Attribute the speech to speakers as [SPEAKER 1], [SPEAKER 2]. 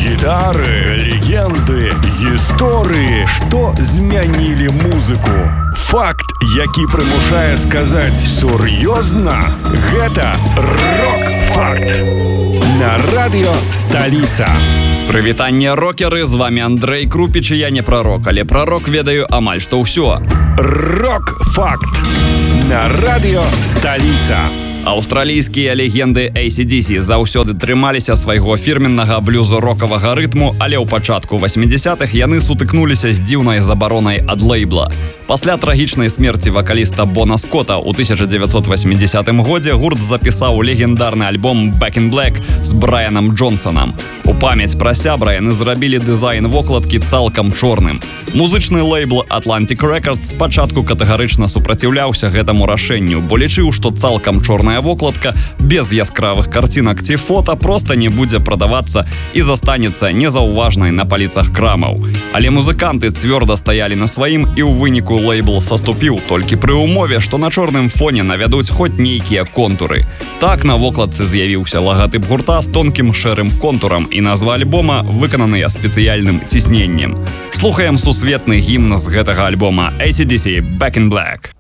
[SPEAKER 1] Гітары, легенды, гісторыі, што змянілі музыку. Факт, які прымушае сказаць сур'ёзна, гэта рок-факт. На радыё «Сталіца».
[SPEAKER 2] Прывітанне, рокеры, з вами Андрэй Крупіч, і я не прарок, але прарок ведаю амаль што ўсё.
[SPEAKER 1] Рок-факт. На радыё «Сталіца».
[SPEAKER 2] Аўстралійскія легенды AC/DC заўсёды трымаліся свайго фірменнага блюзо-рокавага рытму, але ў пачатку 80-х яны сутыкнуліся з дзіўнай забаронай ад лэйбла. Пасля трагічнай смерці вакаліста Бона Скотта ў 1980 годзе гурт запісаў легендарны альбом «Back in Black» з Брайанам Джонсонам. У памяць пра сябра яны зрабілі дызайн вокладкі цалкам чорным. Музычны лэйбл Atlantic Records спачатку катэгарычна супраціўляўся гэтаму рашэнню, бо лічыў, што цалкам чорная вокладка без яскравых карцінак ці фота проста не будзе прадавацца і застанецца незаўважнай на паліцах крамаў. Але музыканты цвёрда стаялі на сваім, і ў выніку лэйбл саступіў толькі пры ўмове, што на чорным фоне навядуць хоць нейкія контуры. Так на вокладцы з'явіўся лагатып гурта з тонкім шэрым контурам, і назва альбома выкананыя спецыяльным цісненнем. Слухаем сусветны гімн з гэтага альбома AC/DC «Back in Black».